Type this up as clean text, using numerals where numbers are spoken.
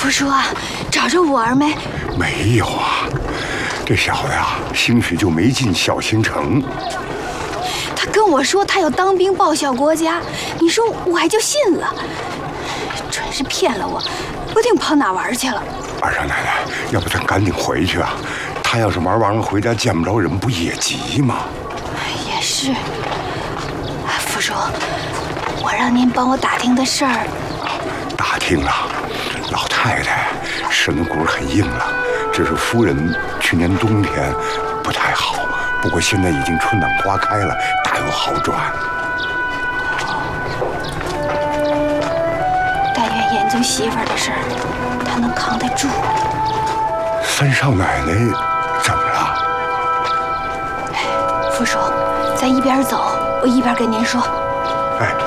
福叔啊，找着我儿没？ 没有啊，这小子呀，兴许就没进小兴城。 他跟我说他要当兵报效国家，你说我还就信了，准是骗了我，不定跑哪玩去了。 二少奶奶，要不咱赶紧回去啊？他要是玩完了回家见不着人，不也急吗？ 也是。福叔，我让您帮我打听的事儿。 打听了，老太太身骨很硬了，只是夫人去年冬天不太好，不过现在已经春暖花开了，大有好转。 但愿眼族媳妇儿的事儿，他能扛得住。 三少奶奶怎么了？ 福叔，咱一边走，我一边跟您说。 哎。